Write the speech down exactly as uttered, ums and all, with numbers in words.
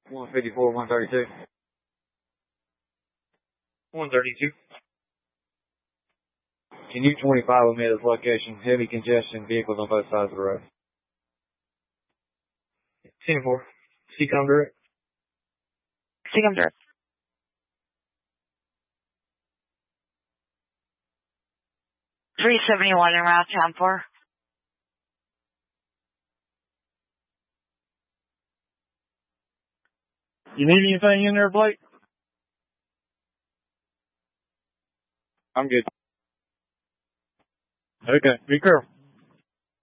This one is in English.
one fifty-four, one thirty-two. one thirty-two. Can you twenty-five with me at this location? Heavy congestion, vehicles on both sides of the road. ten four. C COM direct. C COM direct. three seventy-one en route, ten four. You need anything in there, Blake? I'm good. Okay, be careful.